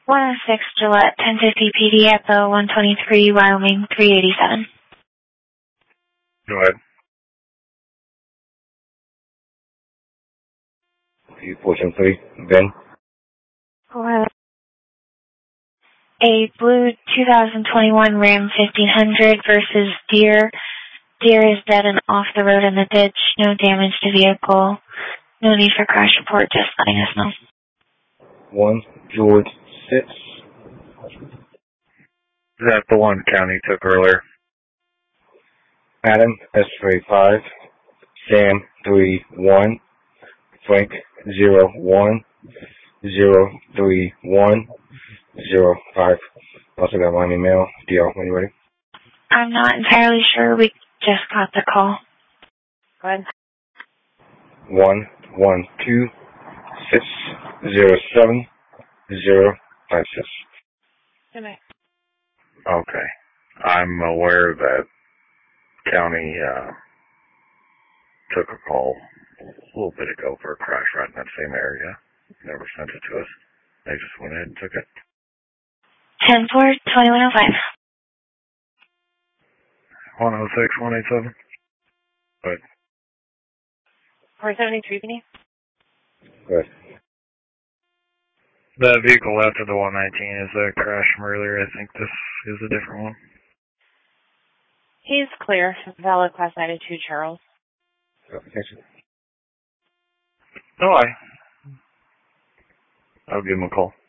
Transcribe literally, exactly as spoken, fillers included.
one oh six Gillette, ten fifty P D Echo, one twenty-three, Wyoming, three eighty-seven. Go ahead. four seven three, Ben. Go ahead. A blue two thousand twenty-one Ram fifteen hundred versus Deer. Deer is dead and off the road in the ditch. No damage to vehicle. No need for crash report, just letting us know. one, George six. Is that the one County took earlier? Adam, S three five. Sam, three one. Frank, zero one. zero three one. zero five. Also got my email. D L, when you ready? I'm not entirely sure. We just got the call. Go ahead. one one two six zero seven zero five six. Okay. Okay. I'm aware that County uh, took a call a little bit ago for a crash right in that same area. Never sent it to us. They just went ahead and took it. ten four, twenty-one oh five. one oh six, one eighty-seven. Good. four seventy-three, can you? Good. That vehicle after the one nineteen is that crash from earlier. I think this is a different one. He's clear. Valid class ninety-two, Charles. Application. No, I. I'll give him a call.